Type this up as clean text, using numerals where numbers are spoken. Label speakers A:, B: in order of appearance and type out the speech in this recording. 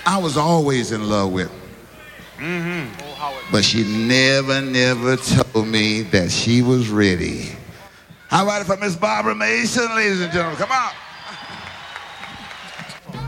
A: I was always in love with. But she never told me that she was ready. How about it for Miss Barbara Mason, ladies and gentlemen? Come on.